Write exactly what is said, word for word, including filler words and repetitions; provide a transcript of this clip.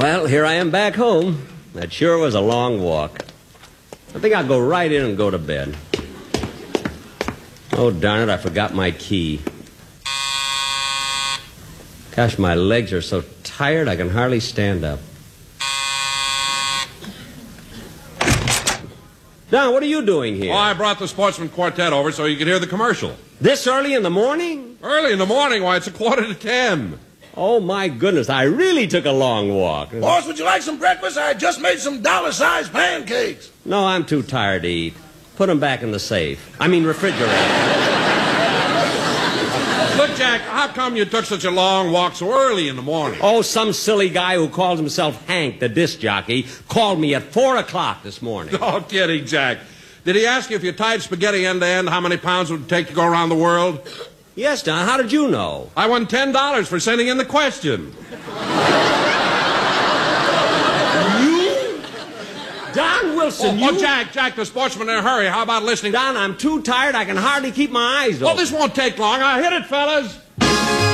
Well, here I am back home. That sure was a long walk. I think I'll go right in and go to bed. Oh, darn it, I forgot my key. Gosh, my legs are so tired I can hardly stand up. Don, what are you doing here? Oh, I brought the Sportsman Quartet over so you could hear the commercial. This early in the morning? Early in the morning? Why, it's a quarter to ten. Oh, my goodness, I really took a long walk. Boss, would you like some breakfast? I just made some dollar-sized pancakes. No, I'm too tired to eat. Put them back in the safe. I mean, refrigerator. Look, Jack, how come you took such a long walk so early in the morning? Oh, some silly guy who calls himself Hank, the disc jockey, called me at four o'clock this morning. Oh, kidding, Jack. Did he ask you if you tied spaghetti end to end, how many pounds it would take to go around the world? Yes, Don. How did you know? I won ten dollars for sending in the question. You? Don Wilson, oh, you? Oh, Jack, Jack, the Sportsman in a hurry. How about listening? Don, I'm too tired. I can hardly keep my eyes open. Oh, this won't take long. I'll hit it, fellas.